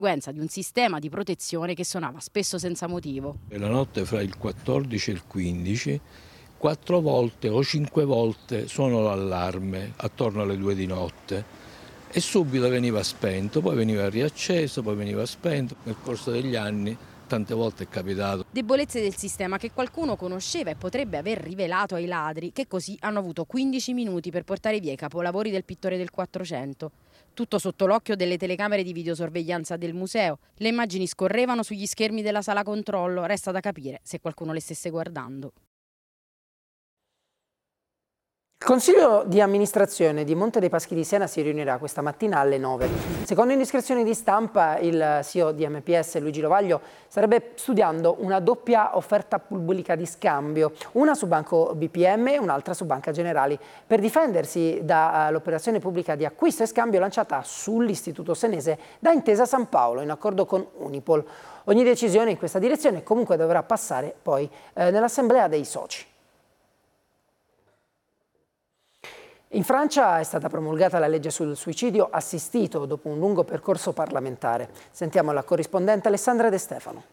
conseguenza di un sistema di protezione che suonava spesso senza motivo. E la notte fra il 14 e il 15, 4 volte o 5 volte suonò l'allarme attorno alle 2 di notte e subito veniva spento, poi veniva riacceso, poi veniva spento. Nel corso degli anni tante volte è capitato. Debolezze del sistema che qualcuno conosceva e potrebbe aver rivelato ai ladri, che così hanno avuto 15 minuti per portare via i capolavori del pittore del 400. Tutto sotto l'occhio delle telecamere di videosorveglianza del museo. Le immagini scorrevano sugli schermi della sala controllo, resta da capire se qualcuno le stesse guardando. Il Consiglio di amministrazione di Monte dei Paschi di Siena si riunirà questa mattina alle 9. Secondo indiscrezioni di stampa, il CEO di MPS, Luigi Lovaglio, starebbe studiando una doppia offerta pubblica di scambio, una su Banco BPM e un'altra su Banca Generali, per difendersi dall'operazione pubblica di acquisto e scambio lanciata sull'Istituto Senese da Intesa San Paolo, in accordo con Unipol. Ogni decisione in questa direzione comunque dovrà passare poi nell'assemblea dei soci. In Francia è stata promulgata la legge sul suicidio assistito dopo un lungo percorso parlamentare. Sentiamo la corrispondente Alessandra De Stefano.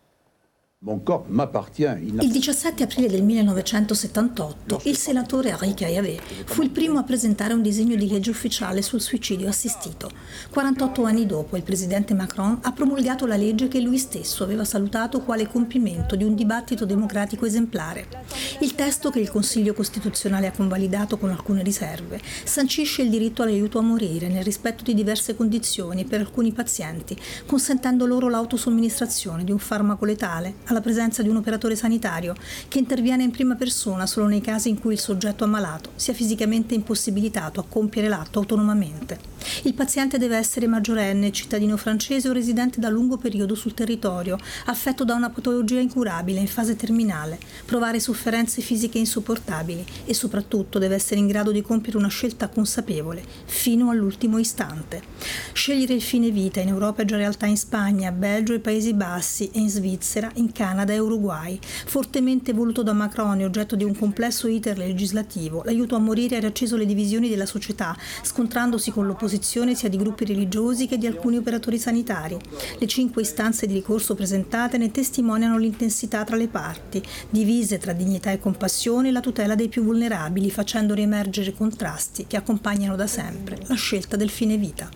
Il 17 aprile del 1978 il senatore Henri Caillavet fu il primo a presentare un disegno di legge ufficiale sul suicidio assistito. 48 anni dopo il presidente Macron ha promulgato la legge che lui stesso aveva salutato quale compimento di un dibattito democratico esemplare. Il testo, che il Consiglio Costituzionale ha convalidato con alcune riserve, sancisce il diritto all'aiuto a morire nel rispetto di diverse condizioni per alcuni pazienti, consentendo loro l'autosomministrazione di un farmaco letale alla presenza di un operatore sanitario che interviene in prima persona solo nei casi in cui il soggetto ammalato sia fisicamente impossibilitato a compiere l'atto autonomamente. Il paziente deve essere maggiorenne, cittadino francese o residente da lungo periodo sul territorio, affetto da una patologia incurabile in fase terminale, provare sofferenze fisiche insopportabili e soprattutto deve essere in grado di compiere una scelta consapevole fino all'ultimo istante. Scegliere il fine vita in Europa è già realtà in Spagna, Belgio e Paesi Bassi e in Svizzera, in Canada e Uruguay. Fortemente voluto da Macron e oggetto di un complesso iter legislativo, l'aiuto a morire ha riacceso le divisioni della società, scontrandosi con l'opposizione sia di gruppi religiosi che di alcuni operatori sanitari. Le 5 istanze di ricorso presentate ne testimoniano l'intensità tra le parti, divise tra dignità e compassione e la tutela dei più vulnerabili, facendo riemergere contrasti che accompagnano da sempre la scelta del fine vita.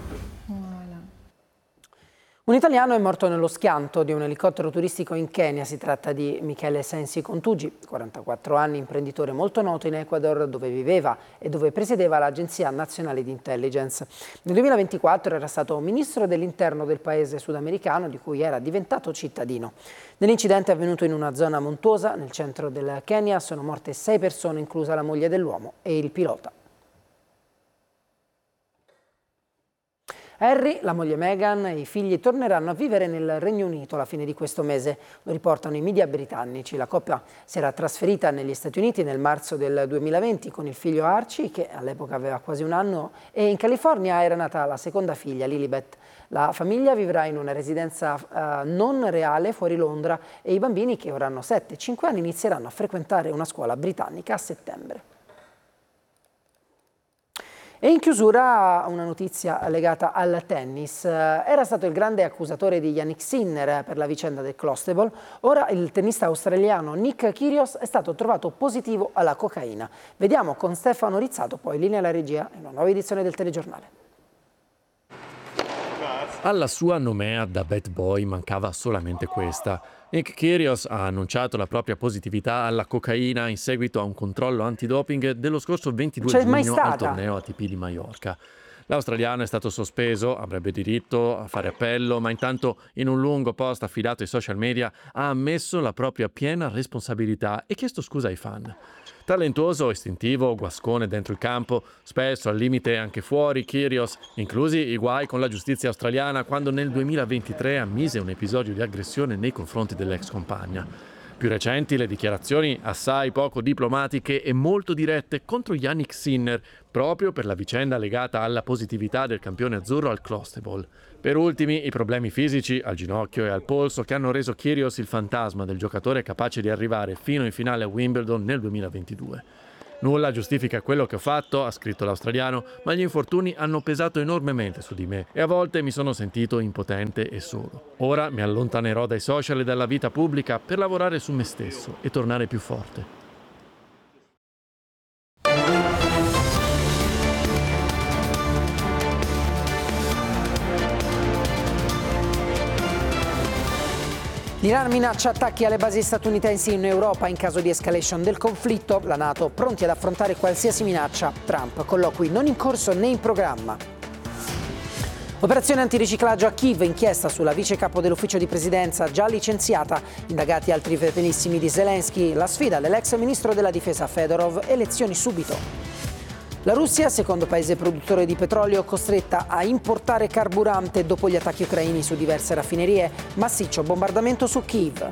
Un italiano è morto nello schianto di un elicottero turistico in Kenya. Si tratta di Michele Sensi Contugi, 44 anni, imprenditore molto noto in Ecuador, dove viveva e dove presiedeva l'Agenzia Nazionale di Intelligence. Nel 2024 era stato ministro dell'interno del paese sudamericano, di cui era diventato cittadino. Nell'incidente avvenuto in una zona montuosa nel centro del Kenya sono morte 6 persone, inclusa la moglie dell'uomo e il pilota. Harry, la moglie Meghan e i figli torneranno a vivere nel Regno Unito alla fine di questo mese, lo riportano i media britannici. La coppia si era trasferita negli Stati Uniti nel marzo del 2020 con il figlio Archie, che all'epoca aveva quasi un anno, e in California era nata la seconda figlia, Lilibet. La famiglia vivrà in una residenza non reale fuori Londra e i bambini, che ora hanno 7 e 5 anni, inizieranno a frequentare una scuola britannica a settembre. E in chiusura una notizia legata al tennis. Era stato il grande accusatore di Jannik Sinner per la vicenda del Clostebol. Ora il tennista australiano Nick Kyrgios è stato trovato positivo alla cocaina. Vediamo con Stefano Rizzato, poi linea alla regia, in una nuova edizione del telegiornale. Alla sua nomea da bad boy mancava solamente questa. Nick Kyrgios ha annunciato la propria positività alla cocaina in seguito a un controllo antidoping dello scorso 22 giugno al torneo ATP di Maiorca. L'australiano è stato sospeso, avrebbe diritto a fare appello, ma intanto in un lungo post affidato ai social media ha ammesso la propria piena responsabilità e chiesto scusa ai fan. Talentuoso, istintivo, guascone dentro il campo, spesso al limite anche fuori, Kyrgios, inclusi i guai con la giustizia australiana quando nel 2023 ammise un episodio di aggressione nei confronti dell'ex compagna. Più recenti le dichiarazioni assai poco diplomatiche e molto dirette contro Jannik Sinner, proprio per la vicenda legata alla positività del campione azzurro al Clostebol. Per ultimi i problemi fisici al ginocchio e al polso che hanno reso Kyrgios il fantasma del giocatore capace di arrivare fino in finale a Wimbledon nel 2022. Nulla giustifica quello che ho fatto, ha scritto l'australiano, ma gli infortuni hanno pesato enormemente su di me e a volte mi sono sentito impotente e solo. Ora mi allontanerò dai social e dalla vita pubblica per lavorare su me stesso e tornare più forte. L'Iran minaccia attacchi alle basi statunitensi in Europa in caso di escalation del conflitto. La NATO pronti ad affrontare qualsiasi minaccia. Trump, colloqui non in corso né in programma. Operazione antiriciclaggio a Kiev, inchiesta sulla vice capo dell'ufficio di presidenza già licenziata. Indagati altri fedelissimi di Zelensky. La sfida dell'ex ministro della difesa Fedorov, elezioni subito. La Russia, secondo paese produttore di petrolio, costretta a importare carburante dopo gli attacchi ucraini su diverse raffinerie. Massiccio bombardamento su Kiev.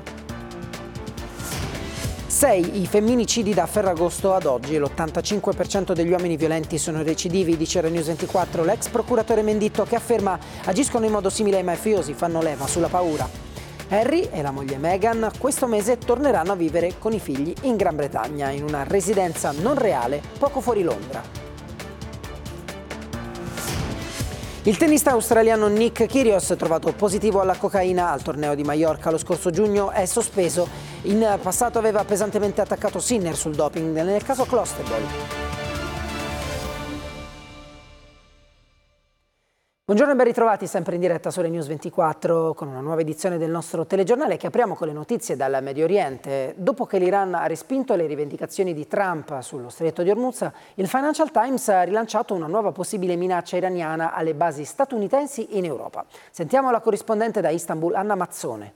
6 i femminicidi da Ferragosto ad oggi. L'85% degli uomini violenti sono recidivi, dice News 24 l'ex procuratore Menditto, che afferma agiscono in modo simile ai mafiosi, fanno leva sulla paura. Harry e la moglie Meghan questo mese torneranno a vivere con i figli in Gran Bretagna, in una residenza non reale poco fuori Londra. Il tennista australiano Nick Kyrgios, trovato positivo alla cocaina al torneo di Maiorca lo scorso giugno, è sospeso. In passato aveva pesantemente attaccato Sinner sul doping nel caso Clostebol. Buongiorno e ben ritrovati sempre in diretta su News 24 con una nuova edizione del nostro telegiornale che apriamo con le notizie dal Medio Oriente. Dopo che l'Iran ha respinto le rivendicazioni di Trump sullo stretto di Hormuz, il Financial Times ha rilanciato una nuova possibile minaccia iraniana alle basi statunitensi in Europa. Sentiamo la corrispondente da Istanbul, Anna Mazzone.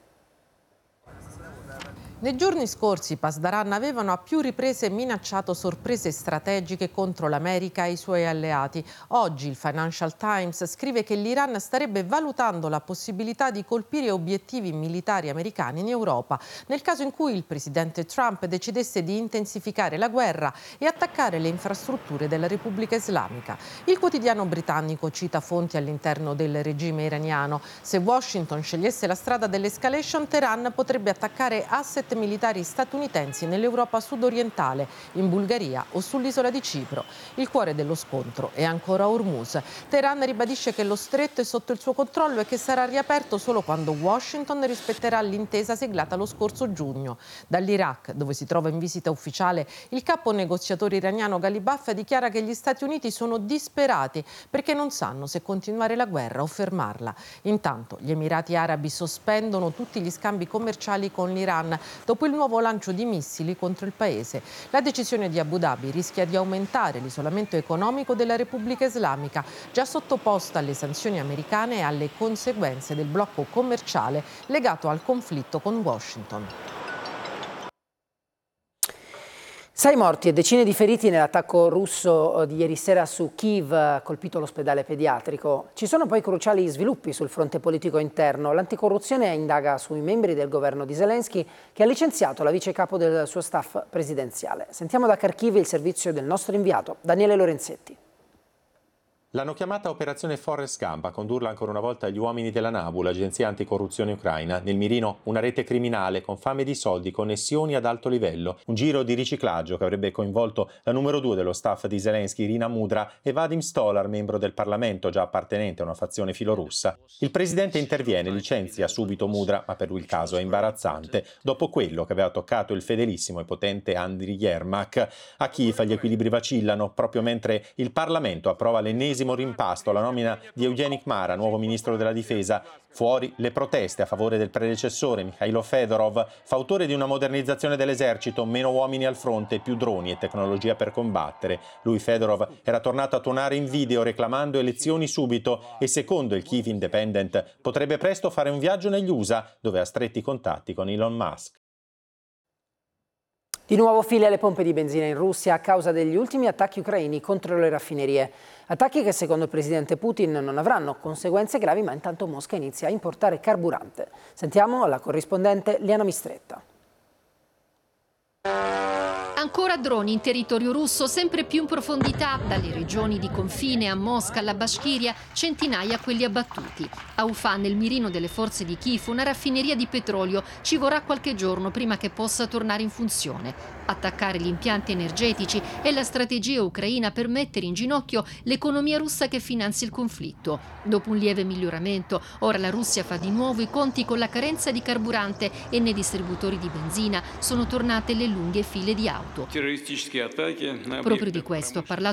Nei giorni scorsi i Pasdaran avevano a più riprese minacciato sorprese strategiche contro l'America e i suoi alleati. Oggi il Financial Times scrive che l'Iran starebbe valutando la possibilità di colpire obiettivi militari americani in Europa, nel caso in cui il presidente Trump decidesse di intensificare la guerra e attaccare le infrastrutture della Repubblica Islamica. Il quotidiano britannico cita fonti all'interno del regime iraniano. Se Washington scegliesse la strada dell'escalation, Teheran potrebbe attaccare asset militari statunitensi nell'Europa sudorientale, in Bulgaria o sull'isola di Cipro. Il cuore dello scontro è ancora Hormuz. Teheran ribadisce che lo stretto è sotto il suo controllo e che sarà riaperto solo quando Washington rispetterà l'intesa siglata lo scorso giugno. Dall'Iraq, dove si trova in visita ufficiale, il capo negoziatore iraniano Ghalibaf dichiara che gli Stati Uniti sono disperati perché non sanno se continuare la guerra o fermarla. Intanto gli Emirati Arabi sospendono tutti gli scambi commerciali con l'Iran dopo il nuovo lancio di missili contro il paese. La decisione di Abu Dhabi rischia di aumentare l'isolamento economico della Repubblica Islamica, già sottoposta alle sanzioni americane e alle conseguenze del blocco commerciale legato al conflitto con Washington. 6 morti e decine di feriti nell'attacco russo di ieri sera su Kiev, colpito l'ospedale pediatrico. Ci sono poi cruciali sviluppi sul fronte politico interno. L'anticorruzione indaga sui membri del governo di Zelensky, che ha licenziato la vice capo del suo staff presidenziale. Sentiamo da Kharkiv il servizio del nostro inviato, Daniele Lorenzetti. L'hanno chiamata Operazione Forrest Gump, a condurla ancora una volta gli uomini della NABU, l'agenzia anticorruzione ucraina. Nel mirino una rete criminale con fame di soldi, connessioni ad alto livello. Un giro di riciclaggio che avrebbe coinvolto la numero 2 dello staff di Zelensky, Irina Mudra, e Vadim Stolar, membro del Parlamento, già appartenente a una fazione filorussa. Il presidente interviene, licenzia subito Mudra, ma per lui il caso è imbarazzante. Dopo quello che aveva toccato il fedelissimo e potente Andriy Yermak, a Kiev gli equilibri vacillano proprio mentre il Parlamento approva l'ennesimo rimpasto alla nomina di Evgeny Kmara, nuovo ministro della difesa. Fuori le proteste a favore del predecessore Mikhailo Fedorov, fautore di una modernizzazione dell'esercito, meno uomini al fronte, più droni e tecnologia per combattere. Lui, Fedorov, era tornato a tuonare in video reclamando elezioni subito e, secondo il Kyiv Independent, potrebbe presto fare un viaggio negli USA, dove ha stretti contatti con Elon Musk. Di nuovo file alle pompe di benzina in Russia a causa degli ultimi attacchi ucraini contro le raffinerie. Attacchi che secondo il presidente Putin non avranno conseguenze gravi, ma intanto Mosca inizia a importare carburante. Sentiamo la corrispondente Liana Mistretta. Ancora droni in territorio russo, sempre più in profondità, dalle regioni di confine a Mosca alla Bashkiria, centinaia quelli abbattuti. A Ufa, nel mirino delle forze di Kiev, una raffineria di petrolio. Ci vorrà qualche giorno prima che possa tornare in funzione. Attaccare gli impianti energetici è la strategia ucraina per mettere in ginocchio l'economia russa che finanzia il conflitto. Dopo un lieve miglioramento, ora la Russia fa di nuovo i conti con la carenza di carburante e nei distributori di benzina sono tornate le lunghe file di auto. Proprio di questo ha parlato